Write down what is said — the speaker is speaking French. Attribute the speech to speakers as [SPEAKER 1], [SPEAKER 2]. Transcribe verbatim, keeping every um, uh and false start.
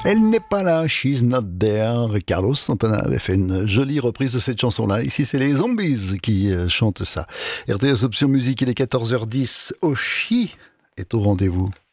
[SPEAKER 1] Elle n'est pas là, she's not there. Carlos Santana avait fait une jolie reprise de cette chanson-là. Ici, c'est les Zombies qui euh, chantent ça. R T S Option Musique, il est quatorze heures dix. Oshi est au rendez-vous.